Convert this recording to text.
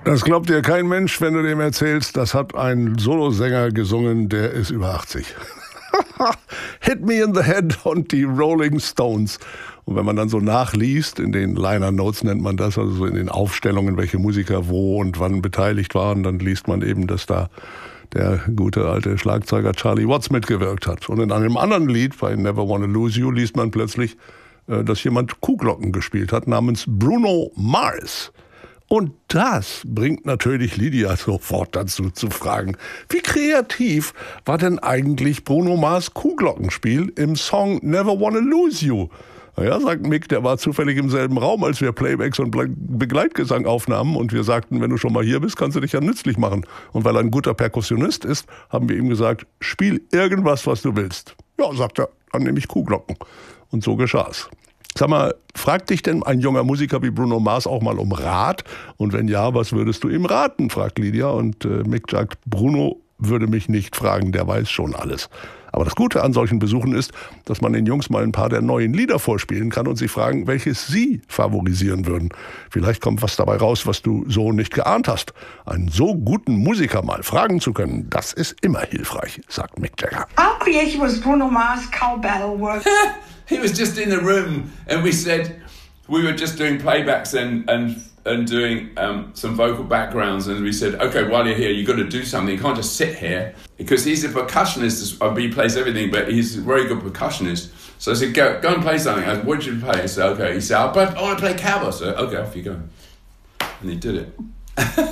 Das glaubt dir kein Mensch, wenn du dem erzählst, das hat ein Solosänger gesungen, der ist über 80. Hit Me in the Head und die Rolling Stones. Und wenn man dann so nachliest, in den Liner Notes nennt man das, also so in den Aufstellungen, welche Musiker wo und wann beteiligt waren, dann liest man eben, dass da der gute alte Schlagzeuger Charlie Watts mitgewirkt hat. Und in einem anderen Lied, bei Never Wanna Lose You, liest man plötzlich, dass jemand Kuhglocken gespielt hat, namens Bruno Mars. Und das bringt natürlich Lydia sofort dazu zu fragen, wie kreativ war denn eigentlich Bruno Mars Kuhglockenspiel im Song Never Wanna Lose You? Naja, sagt Mick, der war zufällig im selben Raum, als wir Playbacks und Begleitgesang aufnahmen und wir sagten, wenn du schon mal hier bist, kannst du dich ja nützlich machen. Und weil er ein guter Perkussionist ist, haben wir ihm gesagt, spiel irgendwas, was du willst. Ja, sagt er, dann nehme ich Kuhglocken. Und so geschah's. Sag mal, fragt dich denn ein junger Musiker wie Bruno Mars auch mal um Rat? Und wenn ja, was würdest du ihm raten, fragt Lydia. Und Mick sagt, Bruno würde mich nicht fragen, der weiß schon alles. Aber das Gute an solchen Besuchen ist, dass man den Jungs mal ein paar der neuen Lieder vorspielen kann und sie fragen, welches sie favorisieren würden. Vielleicht kommt was dabei raus, was du so nicht geahnt hast. Einen so guten Musiker mal fragen zu können, das ist immer hilfreich, sagt Mick Jagger. How creative was Bruno Mars' cowbell work? He was just in the room and we said we were just doing playbacks and doing some vocal backgrounds, and we said, okay, while you're here, you've got to do something. You can't just sit here, because he's a percussionist. He plays everything, but he's a very good percussionist. So I said, go and play something. I said, what did you play? I said, okay. He said, I want to play cowbell. So okay, off you go. And he did it.